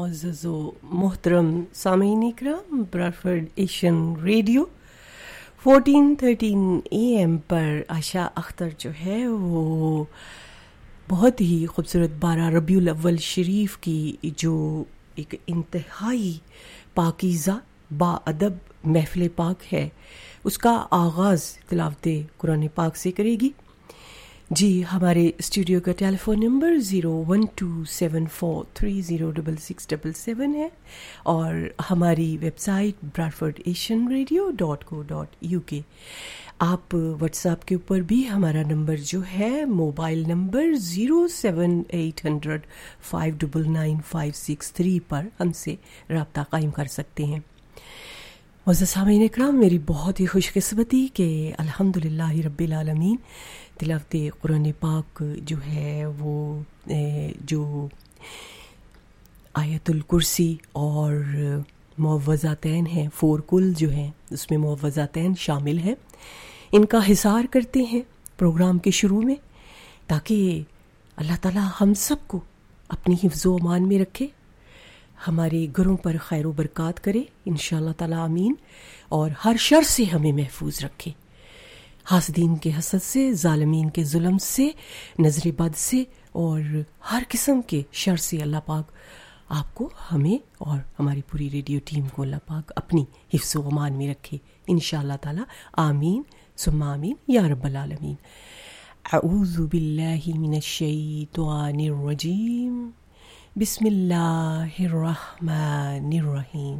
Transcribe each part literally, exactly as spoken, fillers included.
معزز و محترم سامعین اکرام، براڈفورڈ Asian radio fourteen thirteen A M پر عائشہ اختر جو ہے وہ بہت ہی خوبصورت بارہ ربیع الاول شریف کی جو ایک انتہائی پاکیزہ با ادب محفل پاک ہے، اس کا آغاز تلاوت قرآن پاک سے کرے گی۔ جی، ہمارے اسٹوڈیو کا ٹیلی phone number zero one to seven four three zero double six double seven ہے، اور ہماری web site براڈفورڈ Asian radio dot کو ڈاٹ یو کے۔ آپ واٹس ایپ کے اوپر بھی ہمارا نمبر جو ہے mobile number zero seven eight hundred five double nine five six three پر ہم سے رابطہ قائم کر سکتے ہیں۔ معزز سامعین اکرام، میری بہت ہی خوش قسمتی کہ الحمدللہ رب العالمین تلاوت قرآن پاک جو ہے وہ جو آیت الکرسی اور معوذاتین ہیں، فور کل جو ہیں، اس میں معوذاتین شامل ہیں، ان کا حصار کرتے ہیں پروگرام کے شروع میں، تاکہ اللہ تعالی ہم سب کو اپنی حفظ و امان میں رکھے، ہمارے گھروں پر خیر و برکات کرے انشاءاللہ تعالی آمین، اور ہر شر سے ہمیں محفوظ رکھے، حاسدین کے حسد سے، ظالمین کے ظلم سے، نظر بد سے، اور ہر قسم کے شر سے اللہ پاک آپ کو، ہمیں اور ہماری پوری ریڈیو ٹیم کو اللہ پاک اپنی حفظ و امان میں رکھے انشاءاللہ تعالی آمین ثم آمین یا رب العالمین۔ اعوذ باللہ من الشیطان الرجیم، بسم اللہ الرحمن الرحیم۔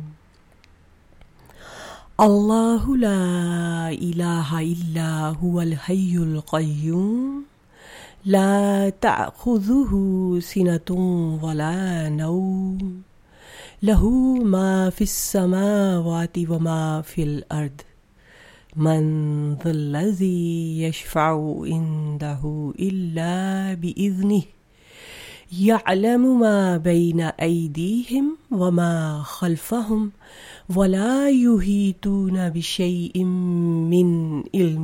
اللہ لا الہ الا هو الحی القیوم لا تأخذہ سنۃ ولا نوم لہ ما فی السماوات وما فی الارض من ذا الذی یشفع عندہ الا بإذنہ يعلم ما بين أيديهم وما خلفهم ولا يحيطون بشيء من علمه